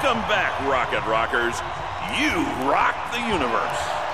Welcome back, Rocket Rockers. You rock the universe.